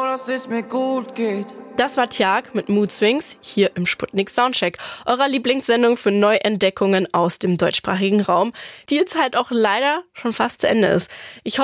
dass es mir gut geht. Das war Tjag mit Mood Swings hier im Sputnik Soundcheck, eurer Lieblingssendung für Neuentdeckungen aus dem deutschsprachigen Raum, die jetzt halt auch leider schon fast zu Ende ist. Ich